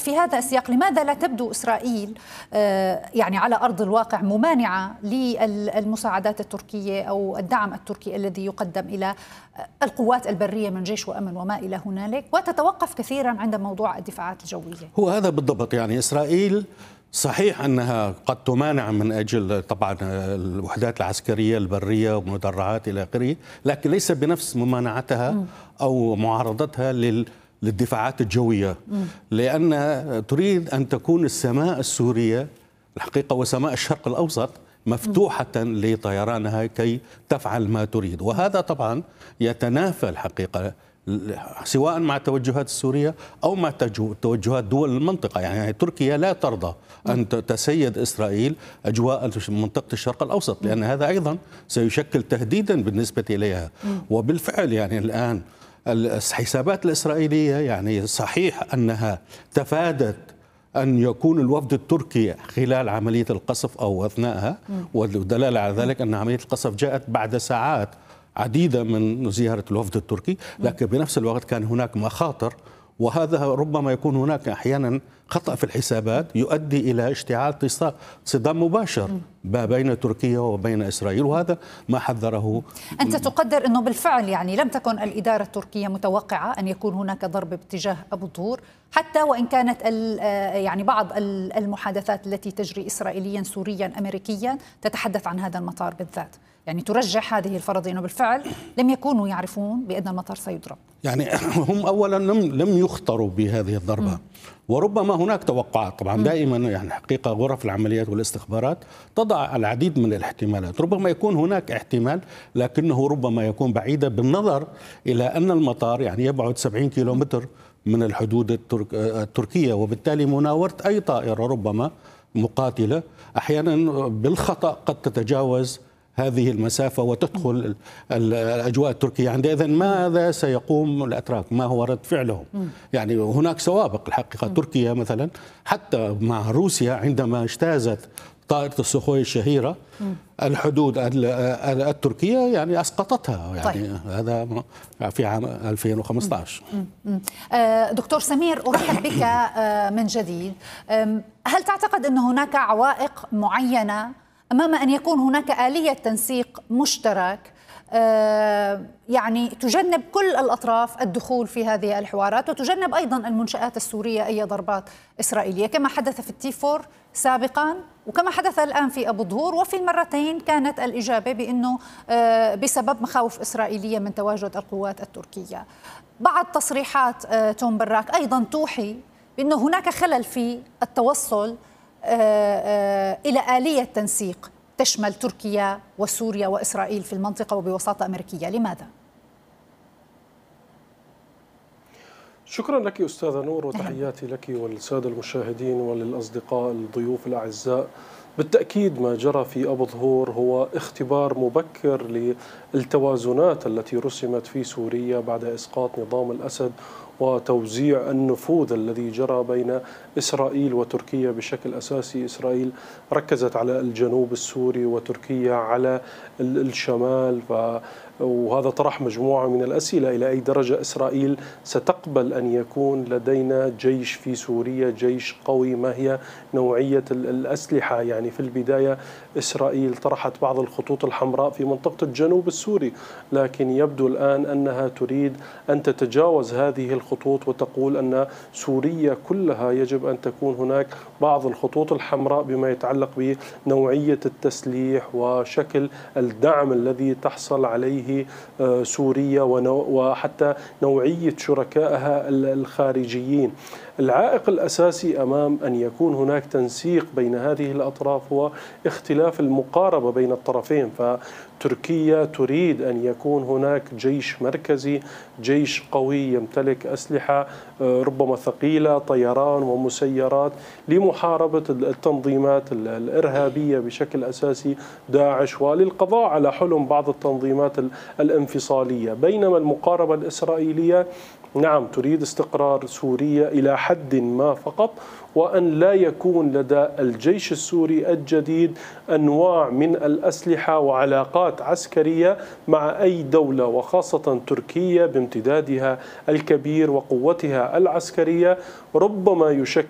في هذا السياق لماذا لا تبدو إسرائيل يعني على أرض الواقع ممانعة للمساعدات التركية أو الدعم التركي الذي يقدم إلى القوات البرية من جيش وأمن وما إلى هنالك، وتتوقف كثيرا عند موضوع الدفاعات الجوية؟ هو هذا بالضبط. يعني إسرائيل صحيح أنها قد تمانع من أجل طبعا الوحدات العسكرية البرية ومدرعات إلى آخره، لكن ليس بنفس ممانعتها أو معارضتها للدفاعات الجوية، لأن تريد أن تكون السماء السورية الحقيقة وسماء الشرق الأوسط مفتوحة لطيرانها كي تفعل ما تريد. وهذا طبعا يتنافى الحقيقة سواء مع التوجهات السورية أو مع توجهات دول المنطقة. يعني تركيا لا ترضى أن تسيد إسرائيل أجواء منطقة الشرق الأوسط، لأن هذا أيضا سيشكل تهديدا بالنسبة إليها. وبالفعل يعني الآن الحسابات الإسرائيلية يعني صحيح أنها تفادت أن يكون الوفد التركي خلال عملية القصف أو أثناءها، والدلالة على ذلك أن عملية القصف جاءت بعد ساعات عديدة من زيارة الوفد التركي، لكن بنفس الوقت كان هناك مخاطر، وهذا ربما يكون هناك أحيانا خطأ في الحسابات يؤدي إلى اشتعال صدام مباشر بين تركيا وبين إسرائيل، وهذا ما حذره. أنت تقدر أنه بالفعل يعني لم تكن الإدارة التركية متوقعة أن يكون هناك ضرب باتجاه أبو الظهور، حتى وإن كانت يعني بعض المحادثات التي تجري إسرائيليا سوريا أمريكيا تتحدث عن هذا المطار بالذات، يعني ترجح هذه الفرضية أنه بالفعل لم يكونوا يعرفون بأن المطار سيضرب. يعني هم أولا لم يخطروا بهذه الضربة، وربما هناك توقعات. طبعا دائما يعني حقيقة غرف العمليات والاستخبارات تضع العديد من الاحتمالات، ربما يكون هناك احتمال لكنه ربما يكون بعيدا بالنظر إلى أن المطار يعني يبعد 70 كيلومتر من الحدود التركية، وبالتالي مناورة أي طائرة ربما مقاتلة أحيانا بالخطأ قد تتجاوز هذه المسافة وتدخل الأجواء التركية. عندئذ ماذا سيقوم الأتراك؟ ما هو رد فعلهم؟ يعني هناك سوابق الحقيقة. تركيا مثلا حتى مع روسيا عندما اجتازت طائرة السخوي الشهيرة الحدود التركية يعني أسقطتها، يعني طيب. هذا في عام 2015. دكتور سمير، أرحب بك من جديد. هل تعتقد أن هناك عوائق معينة أمام أن يكون هناك آلية تنسيق مشترك يعني تجنب كل الأطراف الدخول في هذه الحوارات، وتجنب أيضا المنشآت السورية أي ضربات إسرائيلية كما حدث في التيفور سابقا وكما حدث الآن في أبو الظهور؟ وفي المرتين كانت الإجابة بأنه بسبب مخاوف إسرائيلية من تواجد القوات التركية. بعض تصريحات توم براك أيضا توحي بأنه هناك خلل في التوصل إلى آلية تنسيق تشمل تركيا وسوريا وإسرائيل في المنطقة وبوساطة أمريكية. لماذا؟ شكرا لك أستاذة نور، وتحياتي لك وللسادة المشاهدين وللأصدقاء الضيوف الأعزاء. بالتأكيد ما جرى في أبو الظهور هو اختبار مبكر للتوازنات التي رسمت في سوريا بعد إسقاط نظام الأسد وتوزيع النفوذ الذي جرى بين إسرائيل وتركيا بشكل أساسي. إسرائيل ركزت على الجنوب السوري وتركيا على الشمال، وهذا طرح مجموعة من الأسئلة: إلى أي درجة إسرائيل ستقبل أن يكون لدينا جيش في سوريا، جيش قوي؟ ما هي نوعية الأسلحة؟ يعني في البداية إسرائيل طرحت بعض الخطوط الحمراء في منطقة الجنوب السوري، لكن يبدو الآن أنها تريد أن تتجاوز هذه الخطوط وتقول أن سوريا كلها يجب أن تكون هناك بعض الخطوط الحمراء بما يتعلق بنوعية التسليح وشكل الدعم الذي تحصل عليه سوريا وحتى نوعية شركائها الخارجيين. العائق الأساسي أمام أن يكون هناك تنسيق بين هذه الأطراف هو اختلاف المقاربة بين الطرفين. فتركيا تريد أن يكون هناك جيش مركزي، جيش قوي يمتلك أسلحة ربما ثقيلة، طيران ومسيرات، لمحاربة التنظيمات الإرهابية بشكل أساسي داعش، وللقضاء على حلم بعض التنظيمات الانفصالية. بينما المقاربة الإسرائيلية نعم تريد استقرار سوريا إلى حد ما فقط، وأن لا يكون لدى الجيش السوري الجديد أنواع من الأسلحة وعلاقات عسكرية مع أي دولة، وخاصة تركيا بامتدادها الكبير وقوتها العسكرية ربما يشكل